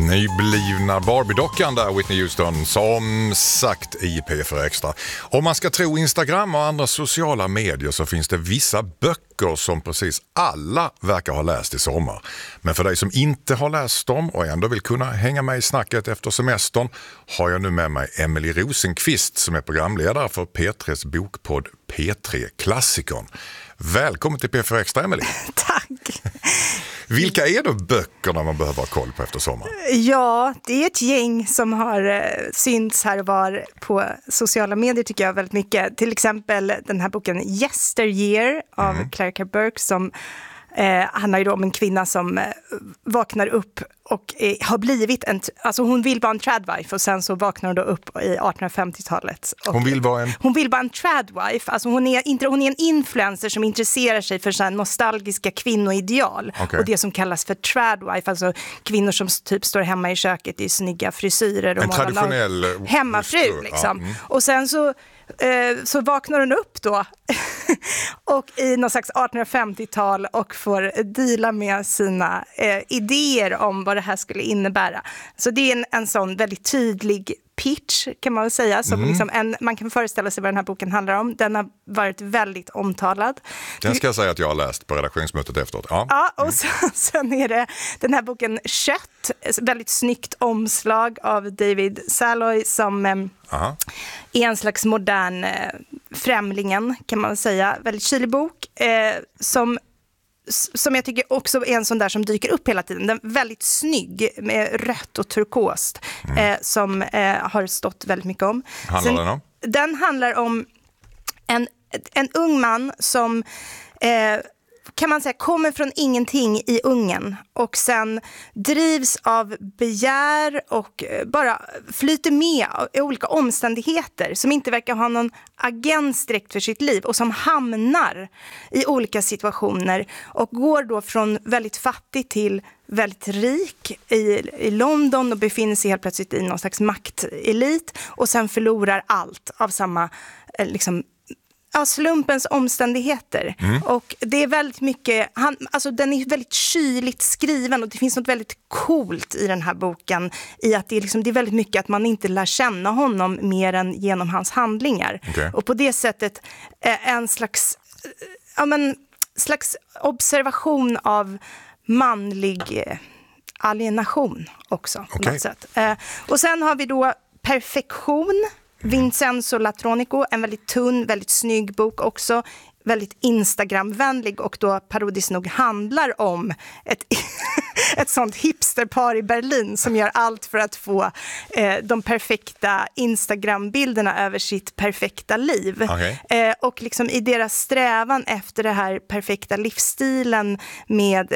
Nyblivna Barbie-dockan där, Whitney Houston, som sagt i P4 Extra. Om man ska tro Instagram och andra sociala medier så finns det vissa böcker som precis alla verkar ha läst i sommar. Men för dig som inte har läst dem och ändå vill kunna hänga med i snacket efter semestern har jag nu med mig Emily Rosenqvist som är programledare för P3s bokpodd P3 Klassikern. Välkommen till P4 Extra, Emily. Tack. Vilka är då böckerna man behöver ha koll på efter sommar? Ja, det är ett gäng som har synts här och var på sociala medier tycker jag väldigt mycket. Till exempel den här boken Yesteryear av Clarissa Burke som handlar ju då om en kvinna som vaknar upp och har blivit alltså hon vill vara en tradwife och sen så vaknar hon då upp i 1850-talet. Hon vill vara en tradwife, alltså hon är en influencer som intresserar sig för så här nostalgiska kvinnoideal. Okay. Och det som kallas för tradwife, alltså kvinnor som typ står hemma i köket i snygga frisyrer. Och en traditionell hemmafru liksom. Ja. Och sen så vaknar hon upp då och i någon slags 1850-tal och får deala med sina idéer om vad det här skulle innebära. Så det är en sån väldigt tydlig pitch kan man väl säga. Som liksom man kan föreställa sig vad den här boken handlar om. Den har varit väldigt omtalad. Den ska jag säga att jag har läst på redaktionsmötet efteråt. Ja, och sen är det den här boken Kött. Väldigt snyggt omslag av David Saloy som är en slags modern främlingen kan man säga. Väldigt kylig bok som jag tycker också är en sån där som dyker upp hela tiden. Den är väldigt snygg med rött och turkost som har stått väldigt mycket om. Handlar den om? Den handlar om en ung man som kan man säga kommer från ingenting i Ungern och sen drivs av begär och bara flyter med i olika omständigheter som inte verkar ha någon agens direkt för sitt liv och som hamnar i olika situationer och går då från väldigt fattig till väldigt rik i London och befinner sig helt plötsligt i någon slags maktelit och sen förlorar allt av samma slumpens omständigheter. Och det är väldigt mycket den är väldigt kyligt skriven och det finns något väldigt coolt i den här boken i att det är väldigt mycket att man inte lär känna honom mer än genom hans handlingar. Okay. Och på det sättet en slags observation av manlig alienation också på något sätt. Och sen har vi då Perfektion, Vincenzo Latronico, en väldigt tunn, väldigt snygg bok också, väldigt Instagramvänlig och då parodiskt nog handlar om ett sånt hipsterpar i Berlin som gör allt för att få de perfekta Instagrambilderna över sitt perfekta liv. Okay. Och liksom i deras strävan efter det här perfekta livsstilen med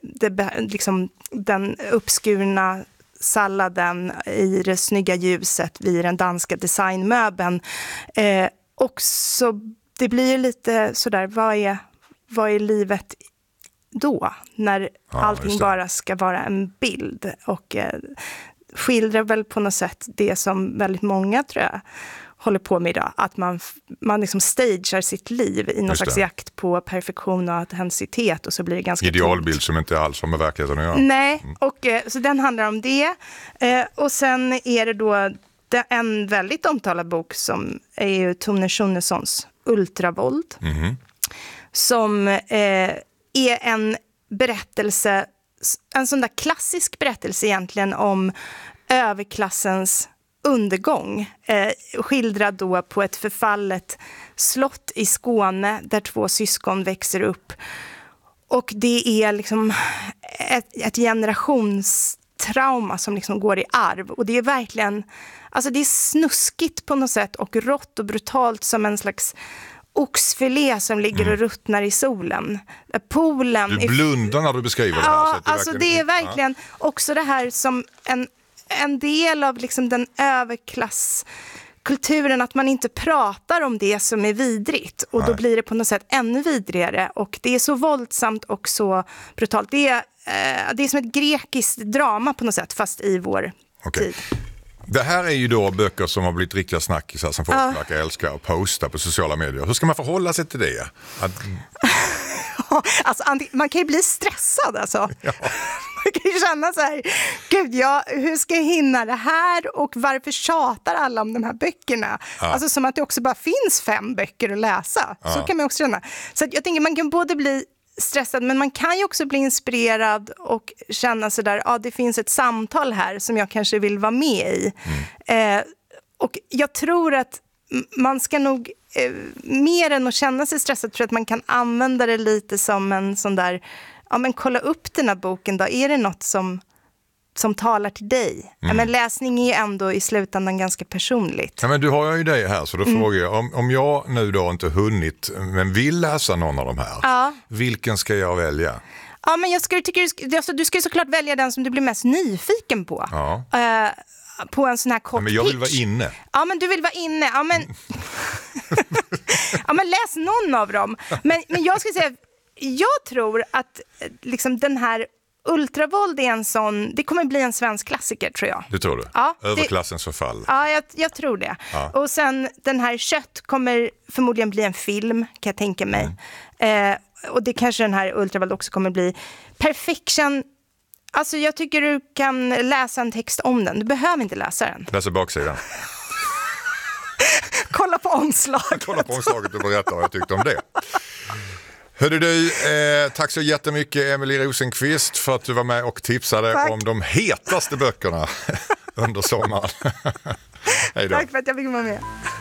den uppskurna salladen i det snygga ljuset vid den danska designmöbeln. Och så det blir lite sådär, vad är livet då? När allting bara ska vara en bild. Och skildrar väl på något sätt det som väldigt många tror jag håller på med idag. Att man liksom stagear sitt liv i någon slags jakt på perfektion och autenticitet och så blir det ganska idealbild som inte alls har med verkligheten att göra. Nej, och så den handlar om det. Och sen är det då en väldigt omtalad bok som är ju Tone Schunessons Ultravåld. Som är en berättelse, en sån där klassisk berättelse egentligen om överklassens undergång, skildrad då på ett förfallet slott i Skåne där 2 syskon växer upp. Och det är liksom ett generationstrauma som liksom går i arv. Och det är verkligen, alltså det är snuskigt på något sätt och rått och brutalt som en slags oxfilé som ligger och ruttnar i solen. Poolen. Du blundar när du beskriver det här. Ja, alltså det är verkligen också det här som en del av liksom den överklasskulturen, att man inte pratar om det som är vidrigt. Och då blir det på något sätt ännu vidrigare. Och det är så våldsamt och så brutalt. Det är som ett grekiskt drama på något sätt, fast i vår tid. Det här är ju då böcker som har blivit riktiga snackisar som folk verkar älska och posta på sociala medier. Hur ska man förhålla sig till det? Att... Alltså, man kan ju bli stressad alltså. Ja. Man kan ju känna så här, gud, hur ska jag hinna det här och varför tjatar alla om de här böckerna? Alltså som att det också bara finns 5 böcker att läsa. Så kan man också känna. Så att jag tänker man kan både bli stressad, men man kan ju också bli inspirerad och känna så där, det finns ett samtal här som jag kanske vill vara med i. Och jag tror att man ska nog mer än att känna sig stressad, tror att man kan använda det lite som en sån där, men kolla upp den här boken då, är det något som talar till dig? Men läsning är ändå i slutändan ganska personligt. Ja, men du har ju dig här, så då frågar jag, om jag nu då inte hunnit men vill läsa någon av de här, vilken ska jag välja? Ja, men du ska såklart välja den som du blir mest nyfiken på. På en sån här kort pitch. Men jag vill vara inne. Ja, men du vill vara inne. Ja, men men läs någon av dem. Men jag ska säga, jag tror att liksom den här Ultravåld är en sån, det kommer bli en svensk klassiker, tror jag. Du tror det? Ja, Överklassens förfall. Ja, jag tror det. Ja. Och sen den här Kött kommer förmodligen bli en film, kan jag tänka mig. Och det kanske den här Ultravåld också kommer bli. Perfection, alltså jag tycker du kan läsa en text om den. Du behöver inte läsa den. Läsa baksidan. Kolla på omslaget. Kolla på omslaget och berätta vad jag tyckte om det. Hörde du, tack så jättemycket Emelie Rosenqvist för att du var med och tipsade om de hetaste böckerna under sommaren. Hej då. Tack för att jag fick vara med.